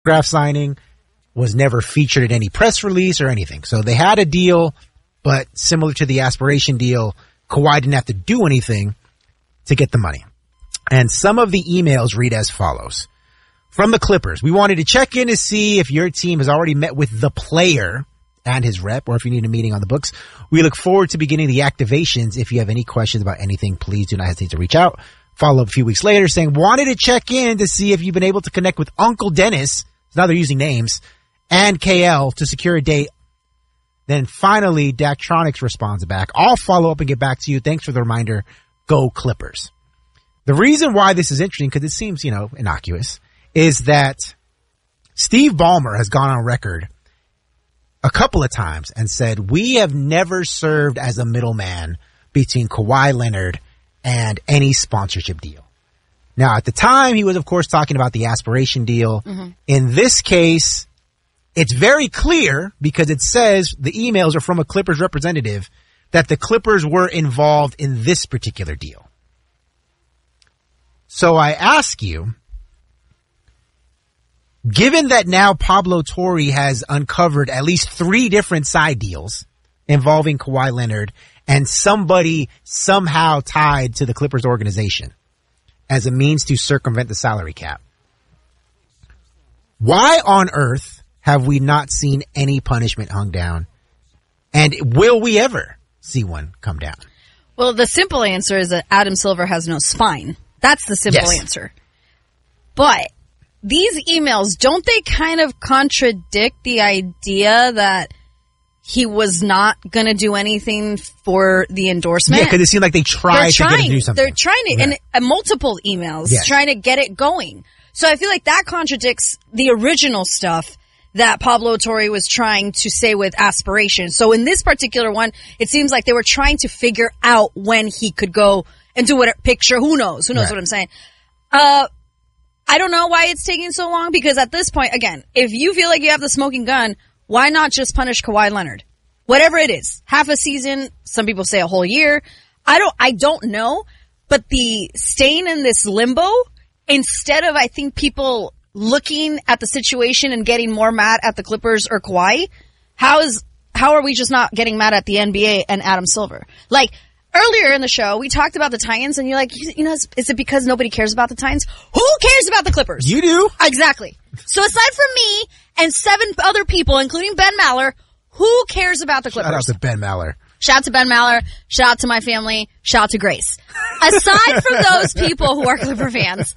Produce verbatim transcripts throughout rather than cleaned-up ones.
autograph signing, was never featured in any press release or anything. So they had a deal, but similar to the aspiration deal, Kawhi didn't have to do anything to get the money. And some of the emails read as follows. From the Clippers, we wanted to check in to see if your team has already met with the player and his rep, or if you need a meeting on the books. We look forward to beginning the activations. If you have any questions about anything, please do not hesitate to reach out. Follow up a few weeks later saying, wanted to check in to see if you've been able to connect with Uncle Dennis. Now they're using names. And K L to secure a date. Then finally, Daktronics responds back. I'll follow up and get back to you. Thanks for the reminder. Go Clippers. The reason why this is interesting, because it seems, you know, innocuous, is that Steve Ballmer has gone on record a couple of times and said, we have never served as a middleman between Kawhi Leonard and any sponsorship deal. Now, at the time, he was, of course, talking about the aspiration deal. Mm-hmm. In this case, it's very clear, because it says the emails are from a Clippers representative, that the Clippers were involved in this particular deal. So I ask you, given that now Pablo Torre has uncovered at least three different side deals involving Kawhi Leonard and somebody somehow tied to the Clippers organization as a means to circumvent the salary cap, why on earth have we not seen any punishment hung down? And will we ever see one come down? Well, the simple answer is that Adam Silver has no spine. That's the simple yes. answer. But these emails, don't they kind of contradict the idea that he was not going to do anything for the endorsement? Yeah, because it seemed like they tried trying, to get him to do something. They're trying to, yeah. and uh, multiple emails, yes. trying to get it going. So I feel like that contradicts the original stuff that Pablo Torre was trying to say with aspiration. So in this particular one, it seems like they were trying to figure out when he could go and do what picture. Who knows? Who knows right. what I'm saying? Uh, I don't know why it's taking so long, because at this point, again, if you feel like you have the smoking gun, why not just punish Kawhi Leonard? Whatever it is, half a season, some people say a whole year. I don't, I don't know, but the staying in this limbo, instead of, I think, people looking at the situation and getting more mad at the Clippers or Kawhi, how is, how are we just not getting mad at the N B A and Adam Silver? Like, earlier in the show, we talked about the Titans, and you're like, you know, is, is it because nobody cares about the Titans? Who cares about the Clippers? You do. Exactly. So aside from me and seven other people, including Ben Maller, who cares about the Clippers? Shout out to Ben Maller. Shout out to Ben Maller. Shout out to my family. Shout out to Grace. Aside from those people who are Clipper fans,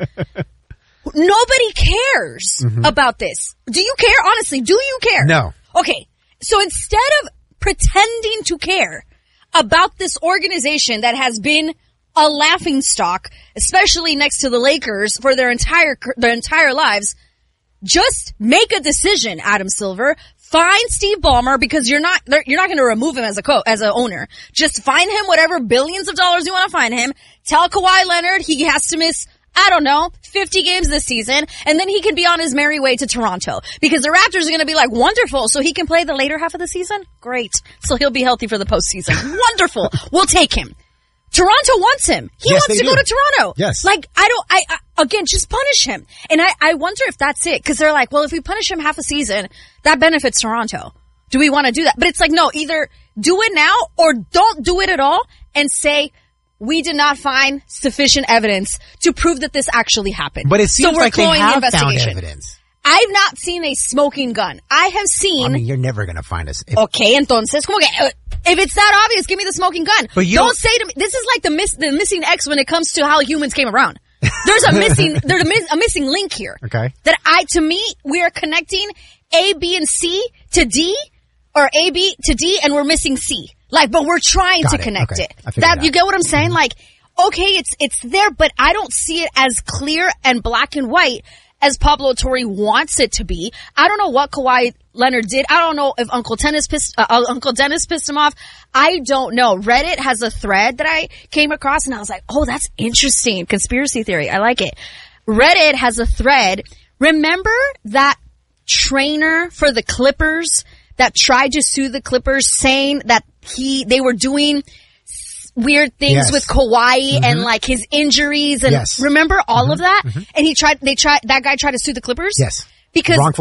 nobody cares mm-hmm. about this. Do you care? Honestly, do you care? No. Okay. So instead of pretending to care about this organization that has been a laughingstock, especially next to the Lakers for their entire their entire lives, just make a decision, Adam Silver. Find Steve Ballmer, because you're not you're not going to remove him as a co as a owner. Just find him whatever billions of dollars you want to find him. Tell Kawhi Leonard he has to miss, I don't know, fifty games this season, and then he can be on his merry way to Toronto. Because the Raptors are going to be like, wonderful, so he can play the later half of the season? Great. So he'll be healthy for the postseason. Wonderful. We'll take him. Toronto wants him. He yes, wants to do. go to Toronto. Yes. Like, I don't, I, I again, just punish him. And I, I wonder if that's it. Because they're like, well, if we punish him half a season, that benefits Toronto. Do we want to do that? But it's like, no, either do it now or don't do it at all and say, we did not find sufficient evidence to prove that this actually happened. But it seems so we're like they closing have the found investigation. evidence. I've not seen a smoking gun. I have seen... I mean, you're never going to find us. If, okay, entonces, como que, uh, if it's that obvious, give me the smoking gun. But you don't, don't say to me, this is like the miss, the missing X when it comes to how humans came around. There's a missing, there's a, miss, a missing link here. Okay. That I, to me, we are connecting A, B, and C to D, or A, B to D, and we're missing C. Like, but we're trying Got to it. connect Okay. it. That, you get what I'm saying? Mm-hmm. Like, okay, it's, it's there, but I don't see it as clear and black and white as Pablo Torre wants it to be. I don't know what Kawhi Leonard did. I don't know if Uncle Dennis pissed, uh, Uncle Dennis pissed him off. I don't know. Reddit has a thread that I came across and I was like, oh, that's interesting. Conspiracy theory. I like it. Reddit has a thread. Remember that trainer for the Clippers that tried to sue the Clippers saying that he, they were doing weird things yes. with Kawhi mm-hmm. and like his injuries and yes. remember all mm-hmm. of that? Mm-hmm. And he tried, they tried, that guy tried to sue the Clippers? Yes. Because Wrongful